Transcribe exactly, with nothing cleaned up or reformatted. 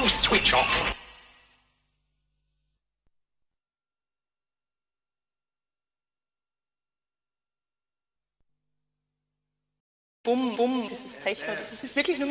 Switch off. Bumm, bumm, dieses Techno, das ist wirklich nur